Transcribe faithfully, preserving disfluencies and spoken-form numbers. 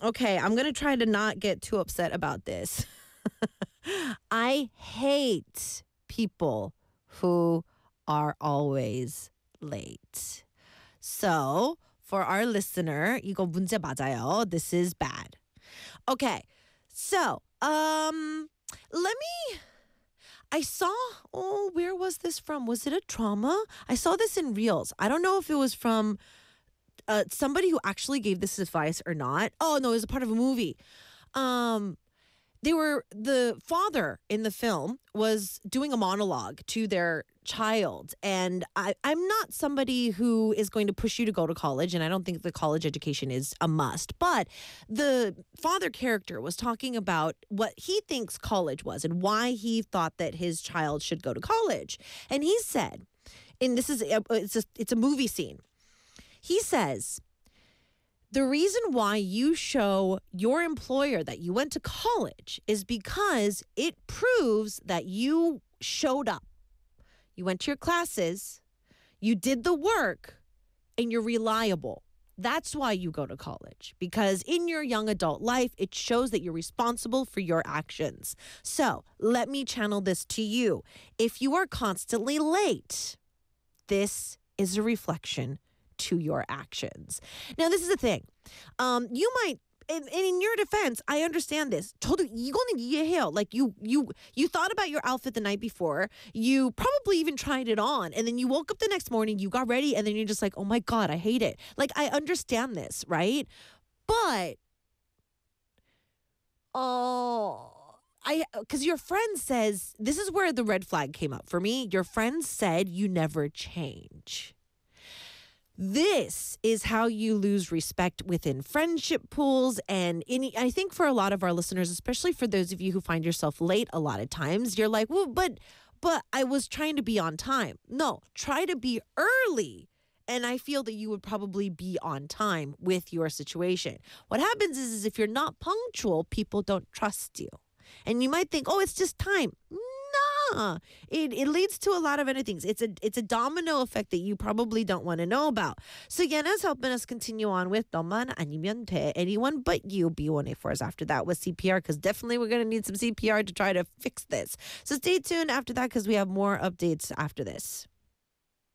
okay, I'm going to try to not get too upset about this. I hate people who are always late. So, for our listener, 이거 문제 맞아요. This is bad. Okay. So, um let me I saw, oh, where was this from? Was it a trauma? I saw this in Reels. I don't know if it was from uh, somebody who actually gave this advice or not. Oh, no, it was a part of a movie. Um, they were, the father in the film was doing a monologue to their child. And I, I'm not somebody who is going to push you to go to college, and I don't think the college education is a must. But the father character was talking about what he thinks college was and why he thought that his child should go to college. And he said, and this is, a, it's a, it's a movie scene. He says, the reason why you show your employer that you went to college is because it proves that you showed up. You went to your classes, you did the work, and you're reliable. That's why you go to college, because in your young adult life, it shows that you're responsible for your actions. So let me channel this to you. If you are constantly late, this is a reflection to your actions. Now, this is the thing. Um, you might, and, and in your defense, I understand this. 저도 이거는 이해해요. Like you, you, you thought about your outfit the night before. You probably even tried it on, and then you woke up the next morning. You got ready, and then you're just like, "Oh my God, I hate it." Like I understand this, right? But, oh. I, because your friend says, this is where the red flag came up for me. Your friend said you never change. This is how you lose respect within friendship pools. And in, I think for a lot of our listeners, especially for those of you who find yourself late a lot of times, you're like, well, but, but I was trying to be on time. No, try to be early. And I feel that you would probably be on time with your situation. What happens is, is if you're not punctual, people don't trust you. And you might think, oh, it's just time. Nah, it, it leads to a lot of other things. It's a it's a domino effect that you probably don't want to know about. So Yena's helping us continue on with 너만 아니면 돼. Anyone but you. B one eight four is after that with C P R, because definitely we're going to need some C P R to try to fix this. So stay tuned after that, because we have more updates after this.